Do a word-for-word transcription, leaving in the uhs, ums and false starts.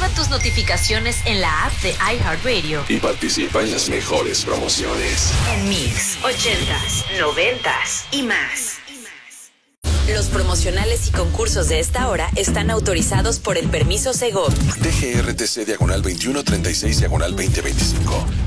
tus notificaciones en la app de iHeartRadio y participa en las mejores promociones. En Mix, ochentas, noventas y más. Los promocionales y concursos de esta hora están autorizados por el permiso Segov. D G R T C diagonal veintiuno treinta y seis diagonal veinte veinticinco.